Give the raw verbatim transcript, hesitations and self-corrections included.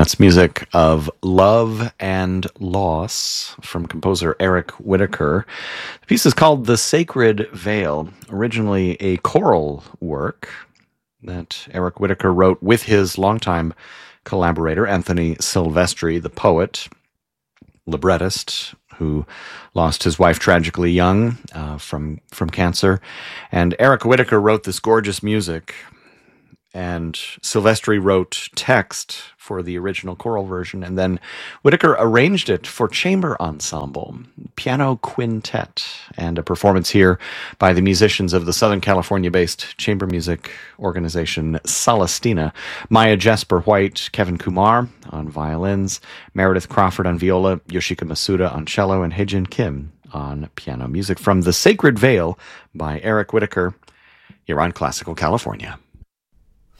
That's music of Love and Loss from composer Eric Whitacre. The piece is called The Sacred Veil, originally a choral work that Eric Whitacre wrote with his longtime collaborator, Anthony Silvestri, the poet, librettist, who lost his wife tragically young uh, from, from cancer. And Eric Whitacre wrote this gorgeous music, and Silvestri wrote text for the original choral version, and then Whitacre arranged it for chamber ensemble, piano quintet, and a performance here by the musicians of the Southern California-based chamber music organization Celestina. Maya Jesper White, Kevin Kumar on violins, Meredith Crawford on viola, Yoshika Masuda on cello, and Heijin Kim on piano. Music from The Sacred Veil by Eric Whitacre here on Classical California.